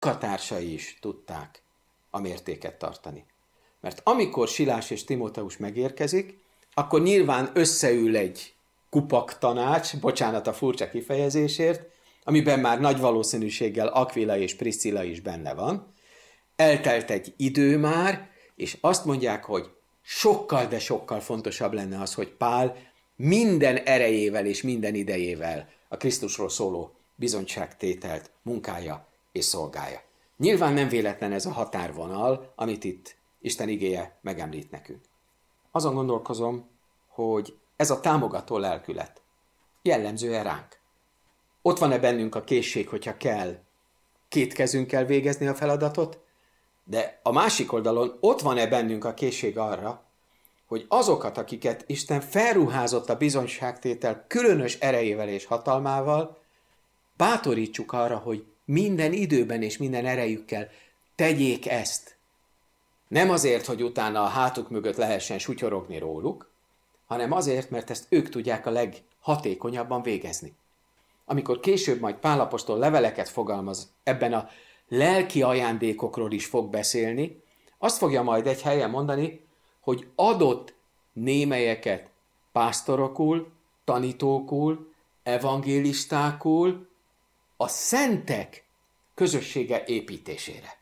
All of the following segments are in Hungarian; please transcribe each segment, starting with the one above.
munkatársai is tudták a mértéket tartani. Mert amikor Silás és Timóteus megérkezik, akkor nyilván összeül egy kupak tanács, bocsánat a furcsa kifejezésért, amiben már nagy valószínűséggel Aquila és Priscilla is benne van. Eltelt egy idő már, és azt mondják, hogy sokkal, de sokkal fontosabb lenne az, hogy Pál minden erejével és minden idejével a Krisztusról szóló bizonyságtételt munkálja és szolgálja. Nyilván nem véletlen ez a határvonal, amit itt Isten igéje megemlít nekünk. Azon gondolkozom, hogy ez a támogató lelkület jellemző-e ránk? Ott van-e bennünk a készség, hogyha kell, két kezünkkel végezni a feladatot, de a másik oldalon ott van-e bennünk a készség arra, hogy azokat, akiket Isten felruházott a bizonyságtétel különös erejével és hatalmával, bátorítsuk arra, hogy minden időben és minden erejükkel tegyék ezt. Nem azért, hogy utána a hátuk mögött lehessen sutyorogni róluk, hanem azért, mert ezt ők tudják a leghatékonyabban végezni. Amikor később majd Pál apostol leveleket fogalmaz, ebben a lelki ajándékokról is fog beszélni, azt fogja majd egy helyen mondani, hogy adott némelyeket pásztorokul, tanítókul, evangélistákul a szentek közössége építésére.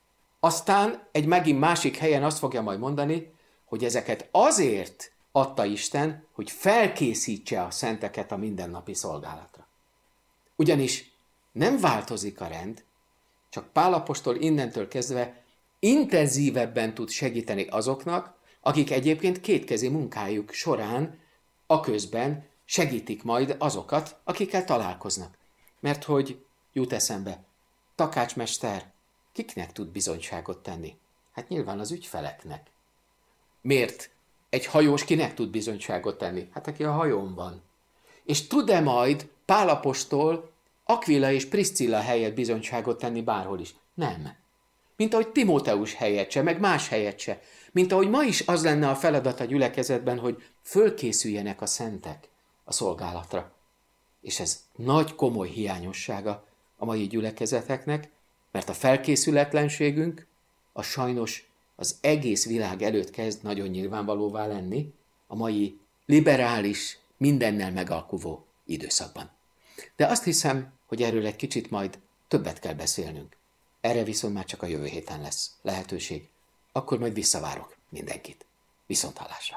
Aztán egy megint másik helyen azt fogja majd mondani, hogy ezeket azért adta Isten, hogy felkészítse a szenteket a mindennapi szolgálatra. Ugyanis nem változik a rend, csak Pál apostol innentől kezdve intenzívebben tud segíteni azoknak, akik egyébként kétkezi munkájuk során aközben segítik majd azokat, akikkel találkoznak. Mert hogy jut eszembe, takácsmester kiknek tud bizonyságot tenni? Hát nyilván az ügyfeleknek. Miért? Egy hajós kinek tud bizonyságot tenni? Hát aki a hajón van. És tud-e majd Pál apostol Aquila és Priscilla helyett bizonyságot tenni bárhol is? Nem. Mint ahogy Timóteus helyett se, meg más helyett se. Mint ahogy ma is az lenne a feladat a gyülekezetben, hogy fölkészüljenek a szentek a szolgálatra. És ez nagy komoly hiányossága a mai gyülekezeteknek, mert a felkészületlenségünk a sajnos az egész világ előtt kezd nagyon nyilvánvalóvá lenni a mai liberális, mindennel megalkuvó időszakban. De azt hiszem, hogy erről egy kicsit majd többet kell beszélnünk. Erre viszont már csak a jövő héten lesz lehetőség. Akkor majd visszavárok mindenkit. Viszonthallásra!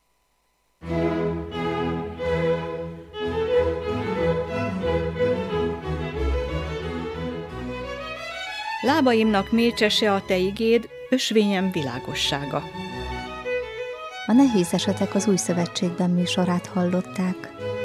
Lábaimnak mécsese a te igéd, ösvényem világossága. A Nehéz esetek az Új Szövetségben műsorát hallották.